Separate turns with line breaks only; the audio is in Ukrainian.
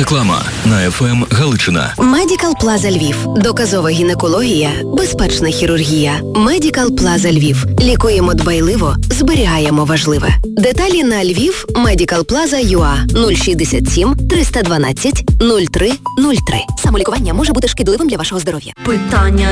Реклама на ФМ Галичина.
Медикал Плаза Львів. Доказова гінекологія, безпечна хірургія. Медикал Плаза Львів. Лікуємо дбайливо, зберігаємо важливе. Деталі на Львів Медикал Плаза ЮА 067 312 03 03. Самолікування може бути шкідливим для вашого здоров'я.
Питання